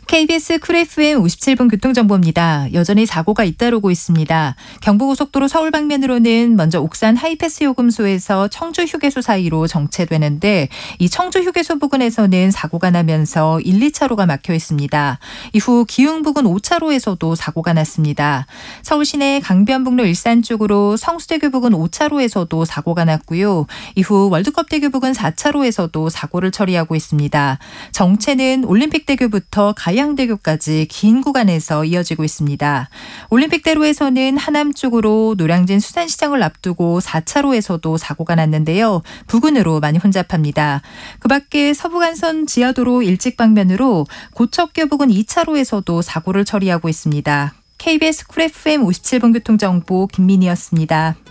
KBS 쿨 FM 57분 교통정보입니다. 여전히 사고가 잇따르고 있습니다. 경부고속도로 서울 방면으로는 먼저 옥산 하이패스 요금소에서 청주 휴게소 사이로 정체되는데 이 청주 휴게소 부근에서는 사고가 나면서 1, 2차로가 막혀 있습니다. 이후 기흥 부근 5차로에서도 사고가 났습니다. 서울 시내 강변북로 일산 쪽으로 성수대교 부근 5차로에서도 사고가 났고요. 이후 월드컵대교 부근 4차로에서도 사고를 처리하고 있습니다. 정체는 올림픽대교부터 가양대교까지 긴 구간에서 이어지고 있습니다. 올림픽대로에서는 하남 쪽으로 노량진 수산시장을 앞두고 4차로에서도 사고가 났는데요. 부근으로 많이 혼잡합니다. 그 밖에 서부간선 지하도로 일찍 방면으로 고척교 부근 2차로에서도 사고를 처리하고 있습니다. KBS 쿨 FM 57분 교통정보 김민희였습니다.